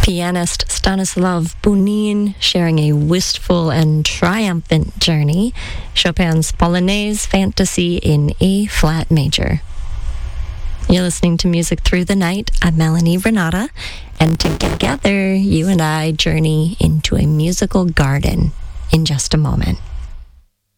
Pianist Stanislav Bunin sharing a wistful and triumphant journey. Chopin's Polonaise Fantasy in A-flat major. You're listening to Music Through the Night. I'm Melanie Renata, and together you and I journey into a musical garden in just a moment.